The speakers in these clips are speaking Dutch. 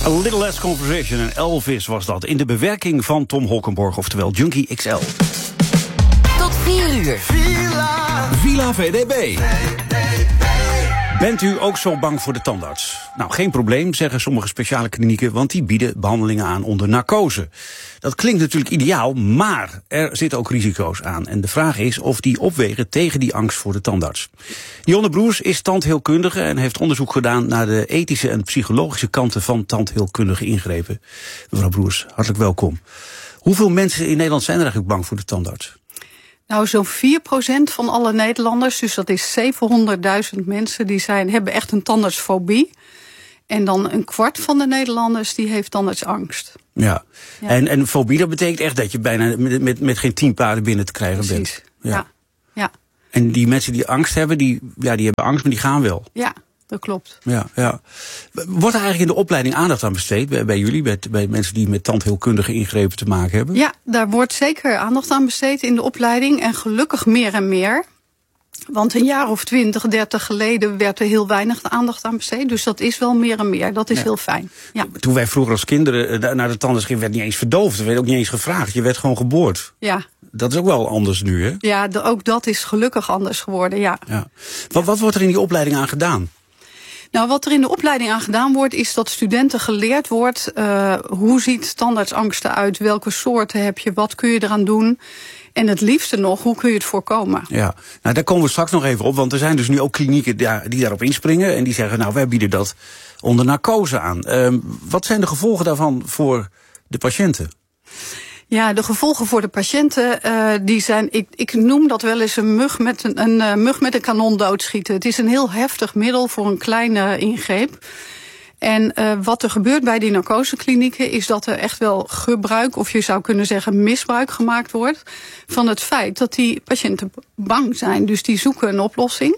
A Little Less Conversation en Elvis was dat. In de bewerking van Tom Holkenborg, oftewel Junkie XL. Tot 4 uur. Villa VDB. Bent u ook zo bang voor de tandarts? Nou, geen probleem, zeggen sommige speciale klinieken, want die bieden behandelingen aan onder narcose. Dat klinkt natuurlijk ideaal, maar er zitten ook risico's aan. En de vraag is of die opwegen tegen die angst voor de tandarts. Dionne Broers is tandheelkundige en heeft onderzoek gedaan naar de ethische en psychologische kanten van tandheelkundige ingrepen. Mevrouw Broers, hartelijk welkom. Hoeveel mensen in Nederland zijn er eigenlijk bang voor de tandarts? Nou, zo'n 4% van alle Nederlanders, dus dat is 700.000 mensen, die hebben echt een tandartsfobie. En dan een kwart van de Nederlanders die heeft tandartsangst. Ja. En fobie, dat betekent echt dat je bijna met geen 10 paarden binnen te krijgen bent. Precies, ja. En die mensen die angst hebben, die hebben angst, maar die gaan wel. Ja, dat klopt. Ja. Wordt er eigenlijk in de opleiding aandacht aan besteed bij jullie, bij mensen die met tandheelkundige ingrepen te maken hebben? Ja, daar wordt zeker aandacht aan besteed in de opleiding en gelukkig meer en meer. Want een jaar of 20, 30 geleden werd er heel weinig aandacht aan besteed. Dus dat is wel meer en meer. Dat is heel fijn. Ja. Toen wij vroeger als kinderen naar de tandarts gingen, werd niet eens verdoofd. Er werd ook niet eens gevraagd. Je werd gewoon geboord. Ja. Dat is ook wel anders nu, hè? Ja, ook dat is gelukkig anders geworden, ja. Wat wordt er in die opleiding aan gedaan? Nou, wat er in de opleiding aan gedaan wordt, is dat studenten geleerd wordt, hoe ziet tandartsangst eruit? Welke soorten heb je? Wat kun je eraan doen? En het liefste nog, hoe kun je het voorkomen? Ja, nou daar komen we straks nog even op, want er zijn dus nu ook klinieken die daarop inspringen en die zeggen, nou, wij bieden dat onder narcose aan. Wat zijn de gevolgen daarvan voor de patiënten? Ja, de gevolgen voor de patiënten, die zijn, ik noem dat wel eens een mug met een kanon doodschieten. Het is een heel heftig middel voor een kleine ingreep. En wat er gebeurt bij die narcoseklinieken is dat er echt wel gebruik, of je zou kunnen zeggen misbruik gemaakt wordt van het feit dat die patiënten bang zijn. Dus die zoeken een oplossing.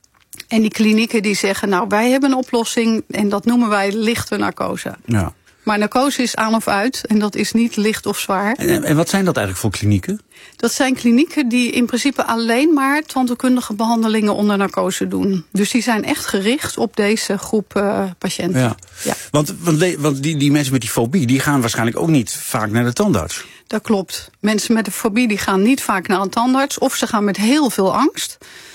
En die klinieken die zeggen, nou, wij hebben een oplossing en dat noemen wij lichte narcose. Ja. Maar narcose is aan of uit en dat is niet licht of zwaar. En wat zijn dat eigenlijk voor klinieken? Dat zijn klinieken die in principe alleen maar tandheelkundige behandelingen onder narcose doen. Dus die zijn echt gericht op deze groep patiënten. Ja. Want die mensen met die fobie, die gaan waarschijnlijk ook niet vaak naar de tandarts. Dat klopt. Mensen met een fobie die gaan niet vaak naar een tandarts, of ze gaan met heel veel angst.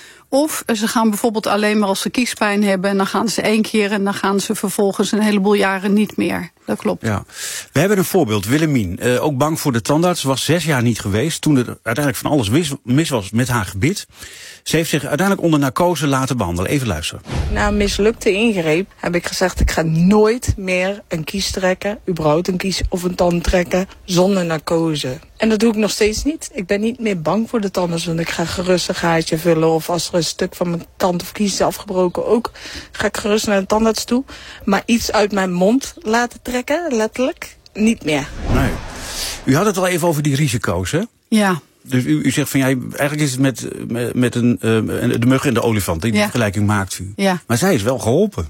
Of ze gaan bijvoorbeeld alleen maar als ze kiespijn hebben en dan gaan ze 1 keer en dan gaan ze vervolgens een heleboel jaren niet meer. Dat klopt. Ja. We hebben een voorbeeld, Willemien, ook bang voor de tandarts, was 6 jaar niet geweest toen er uiteindelijk van alles mis was met haar gebit. Ze heeft zich uiteindelijk onder narcose laten behandelen. Even luisteren. Na een mislukte ingreep heb ik gezegd, ik ga nooit meer een kies trekken, überhaupt een kies of een tand trekken, zonder narcose. En dat doe ik nog steeds niet. Ik ben niet meer bang voor de tandarts, want ik ga gerust een gaatje vullen. Of als er een stuk van mijn tand of kies is afgebroken ook, ga ik gerust naar de tandarts toe. Maar iets uit mijn mond laten trekken, letterlijk, niet meer. Nee. U had het al even over die risico's, hè? Ja. Dus u zegt van, eigenlijk is het met de mug en de olifant. Die vergelijking maakt u. Ja. Maar zij is wel geholpen.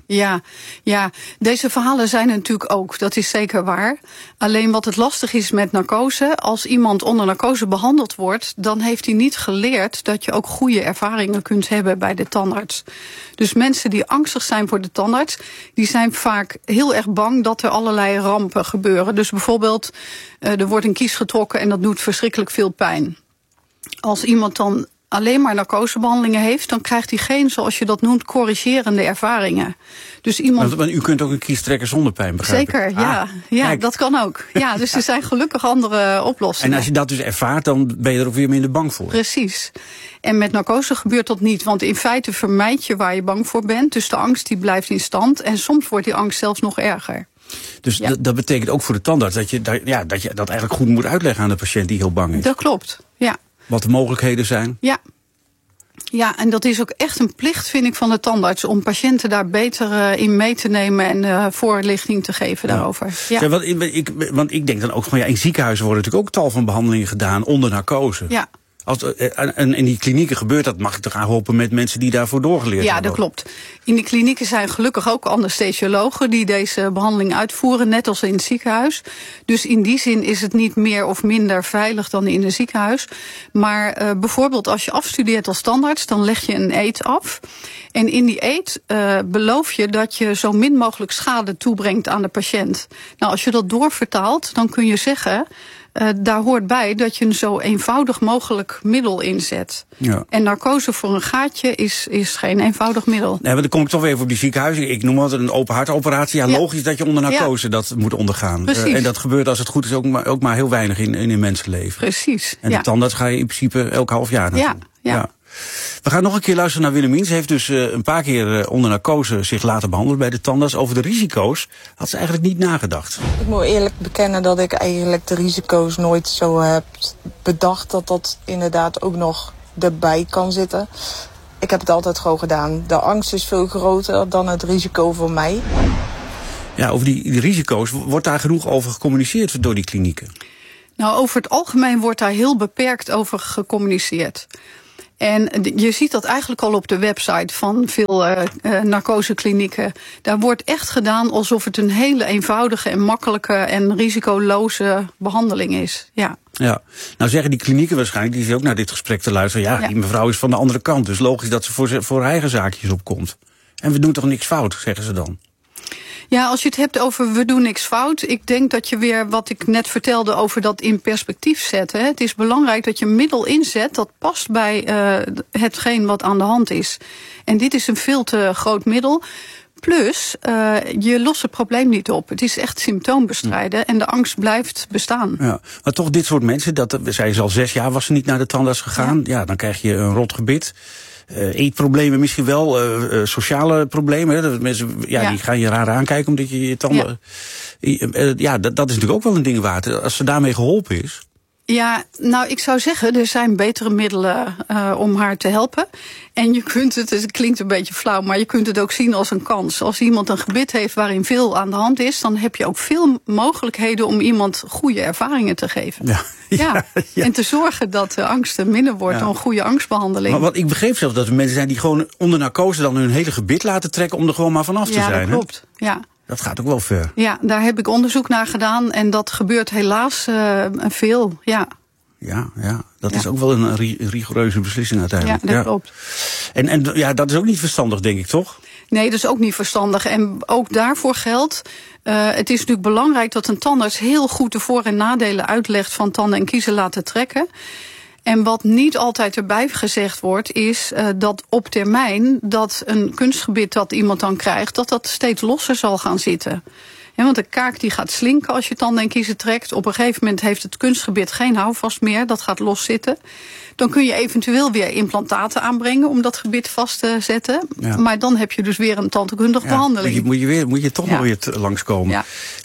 Ja, deze verhalen zijn er natuurlijk ook. Dat is zeker waar. Alleen wat het lastig is met narcose, als iemand onder narcose behandeld wordt, dan heeft hij niet geleerd dat je ook goede ervaringen kunt hebben bij de tandarts. Dus mensen die angstig zijn voor de tandarts, die zijn vaak heel erg bang dat er allerlei rampen gebeuren. Dus bijvoorbeeld, er wordt een kies getrokken en dat doet verschrikkelijk veel pijn. Als iemand dan alleen maar narcosebehandelingen heeft, dan krijgt hij geen, zoals je dat noemt, corrigerende ervaringen. Dus iemand. Want u kunt ook een kies trekken zonder pijn, begrijp ik? Zeker, ja, dat kan ook. Ja, dus er zijn gelukkig andere oplossingen. En als je dat dus ervaart, dan ben je er ook weer minder bang voor. Precies. En met narcose gebeurt dat niet, want in feite vermijd je waar je bang voor bent. Dus de angst die blijft in stand en soms wordt die angst zelfs nog erger. Dus dat betekent ook voor de tandarts dat je dat eigenlijk goed moet uitleggen aan de patiënt die heel bang is. Dat klopt, ja. Wat de mogelijkheden zijn. Ja, en dat is ook echt een plicht, vind ik, van de tandarts om patiënten daar beter in mee te nemen en voorlichting te geven daarover. Ja. Want ik denk dan ook van, in ziekenhuizen worden natuurlijk ook tal van behandelingen gedaan onder narcose. Ja. En in die klinieken gebeurt dat, mag ik toch aan hopen, met mensen die daarvoor doorgeleerd hebben? Ja, dat klopt. In die klinieken zijn gelukkig ook anesthesiologen die deze behandeling uitvoeren, net als in het ziekenhuis. Dus in die zin is het niet meer of minder veilig dan in een ziekenhuis. Maar bijvoorbeeld als je afstudeert als tandarts, dan leg je een eed af. En in die eed beloof je dat je zo min mogelijk schade toebrengt aan de patiënt. Nou, als je dat doorvertaalt, dan kun je zeggen, daar hoort bij dat je een zo eenvoudig mogelijk middel inzet. Ja. En narcose voor een gaatje is geen eenvoudig middel. Nee, maar dan kom ik toch weer even op die ziekenhuizen. Ik noem altijd een open hartoperatie. Ja, logisch dat je onder narcose dat moet ondergaan. En dat gebeurt, als het goed is, ook maar heel weinig in mensenleven. Precies. En de tandarts ga je in principe elk half jaar naartoe. Ja. We gaan nog een keer luisteren naar Willemien. Ze heeft dus een paar keer onder narcose zich laten behandelen bij de tandarts. Over de risico's had ze eigenlijk niet nagedacht. Ik moet eerlijk bekennen dat ik eigenlijk de risico's nooit zo heb bedacht dat dat inderdaad ook nog erbij kan zitten. Ik heb het altijd gewoon gedaan. De angst is veel groter dan het risico voor mij. Ja, over die risico's, wordt daar genoeg over gecommuniceerd door die klinieken? Nou, over het algemeen wordt daar heel beperkt over gecommuniceerd. En je ziet dat eigenlijk al op de website van veel narcoseklinieken. Daar wordt echt gedaan alsof het een hele eenvoudige en makkelijke en risicoloze behandeling is. Ja. Ja, nou zeggen die klinieken waarschijnlijk, die zitten ook naar dit gesprek te luisteren. Ja, die mevrouw is van de andere kant, dus logisch dat ze voor haar eigen zaakjes opkomt. En we doen toch niks fout, zeggen ze dan. Ja, als je het hebt over we doen niks fout. Ik denk dat je weer, wat ik net vertelde over dat in perspectief zetten. Het is belangrijk dat je een middel inzet dat past bij hetgeen wat aan de hand is. En dit is een veel te groot middel. Plus, je lost het probleem niet op. Het is echt symptoombestrijden en de angst blijft bestaan. Ja, maar toch dit soort mensen, zei ze al 6 jaar was ze niet naar de tandarts gegaan. Ja, dan krijg je een rot gebit. Eetproblemen misschien wel, sociale problemen. Dat mensen, die gaan je raar aankijken omdat je tanden... Ja, dat is natuurlijk ook wel een ding waard. Als ze daarmee geholpen is... Ja, nou, ik zou zeggen, er zijn betere middelen om haar te helpen. En je kunt het klinkt een beetje flauw, maar je kunt het ook zien als een kans. Als iemand een gebit heeft waarin veel aan de hand is, dan heb je ook veel mogelijkheden om iemand goede ervaringen te geven. Ja. En te zorgen dat de angst minder wordt door een goede angstbehandeling. Maar wat ik begreep zelfs dat er mensen zijn die gewoon onder narcose dan hun hele gebit laten trekken om er gewoon maar vanaf te zijn. Ja, dat klopt. Ja. Dat gaat ook wel ver. Ja, daar heb ik onderzoek naar gedaan en dat gebeurt helaas veel, ja. Ja, dat is ook wel een rigoureuze beslissing uiteindelijk. Ja, dat klopt. En dat is ook niet verstandig, denk ik, toch? Nee, dat is ook niet verstandig. En ook daarvoor geldt, het is natuurlijk belangrijk dat een tandarts heel goed de voor- en nadelen uitlegt van tanden en kiezen laten trekken. En wat niet altijd erbij gezegd wordt, is dat op termijn dat een kunstgebit dat iemand dan krijgt, dat steeds losser zal gaan zitten. Ja, want de kaak die gaat slinken als je tanden en kiezen trekt. Op een gegeven moment heeft het kunstgebit geen houvast meer, dat gaat loszitten. Dan kun je eventueel weer implantaten aanbrengen om dat gebit vast te zetten. Ja. Maar dan heb je dus weer een tandheelkundige behandeling. Moet je toch nog weer langskomen.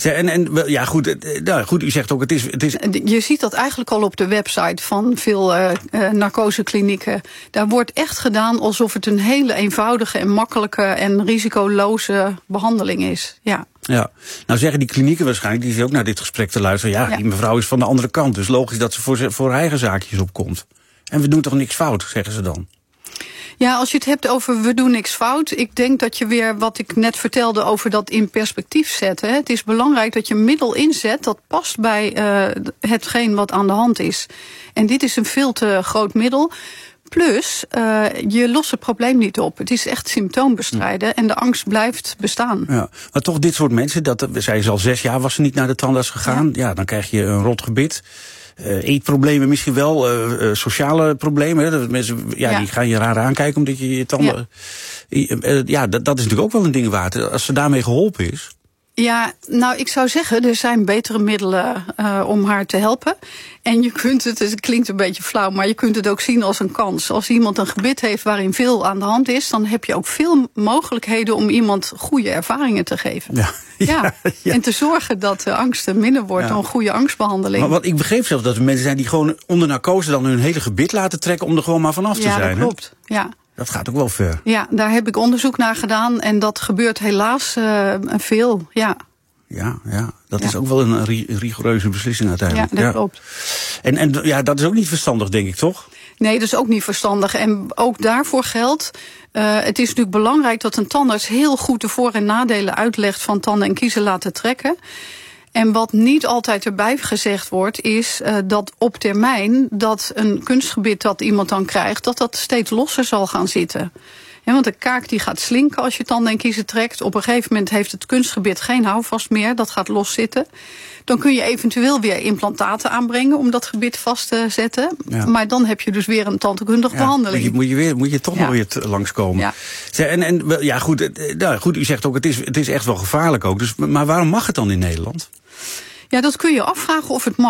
Ja. Goed, u zegt ook, het is... Je ziet dat eigenlijk al op de website van veel narcoseklinieken. Daar wordt echt gedaan alsof het een hele eenvoudige en makkelijke en risicoloze behandeling is. Ja. Ja, nou zeggen die klinieken waarschijnlijk, die zitten ook naar dit gesprek te luisteren. Ja, die mevrouw is van de andere kant, dus logisch dat ze voor haar eigen zaakjes opkomt. En we doen toch niks fout, zeggen ze dan. Ja, als je het hebt over we doen niks fout. Ik denk dat je weer, wat ik net vertelde over dat in perspectief zetten. Het is belangrijk dat je een middel inzet dat past bij hetgeen wat aan de hand is. En dit is een veel te groot middel. Plus, je lost het probleem niet op. Het is echt symptoombestrijden en de angst blijft bestaan. Ja, maar toch dit soort mensen, zei ze al 6 jaar was ze niet naar de tandarts gegaan. Ja, dan krijg je een rot gebit. Eetproblemen misschien wel, sociale problemen. Dat mensen, die gaan je raar aankijken omdat je tanden... dat is natuurlijk ook wel een ding waard. Als ze daarmee geholpen is... Ja, nou, ik zou zeggen, er zijn betere middelen om haar te helpen. En je kunt het klinkt een beetje flauw, maar je kunt het ook zien als een kans. Als iemand een gebit heeft waarin veel aan de hand is, dan heb je ook veel mogelijkheden om iemand goede ervaringen te geven. Ja. En te zorgen dat de angst minder wordt door een goede angstbehandeling. Maar wat ik begreep zelfs dat er mensen zijn die gewoon onder narcose dan hun hele gebit laten trekken om er gewoon maar vanaf te zijn. Ja, dat klopt. Ja. Dat gaat ook wel ver. Ja, daar heb ik onderzoek naar gedaan en dat gebeurt helaas veel, ja. Ja, dat is ook wel een rigoureuze beslissing uiteindelijk. Ja, dat klopt. En dat is ook niet verstandig, denk ik, toch? Nee, dat is ook niet verstandig. En ook daarvoor geldt, het is natuurlijk belangrijk dat een tandarts heel goed de voor- en nadelen uitlegt van tanden en kiezen laten trekken. En wat niet altijd erbij gezegd wordt, is dat op termijn dat een kunstgebit dat iemand dan krijgt, dat steeds losser zal gaan zitten. Ja, want de kaak die gaat slinken als je tanden en kiezen trekt. Op een gegeven moment heeft het kunstgebit geen houvast meer, dat gaat loszitten. Dan kun je eventueel weer implantaten aanbrengen om dat gebit vast te zetten. Ja. Maar dan heb je dus weer een tandheelkundige behandeling. Moet je toch nog weer langskomen. Ja. Goed, u zegt ook, het is echt wel gevaarlijk ook. Dus, maar waarom mag het dan in Nederland? Ja, dat kun je afvragen of het mag.